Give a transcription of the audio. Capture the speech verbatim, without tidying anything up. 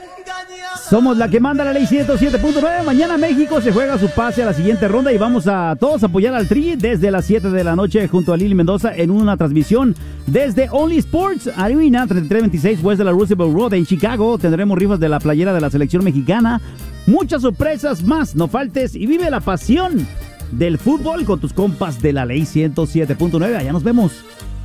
Somos la que manda la ley ciento siete punto nueve. Mañana México se juega su pase a la siguiente ronda y vamos a todos apoyar al Tri desde las siete de la noche junto a Lili Mendoza en una transmisión desde Only Sports Arena treinta y tres veintiséis West de la Roosevelt Road en Chicago. Tendremos rifas de la playera de la selección mexicana, muchas sorpresas más. No faltes y vive la pasión del fútbol con tus compas de la ley ciento siete punto nueve. Allá nos vemos.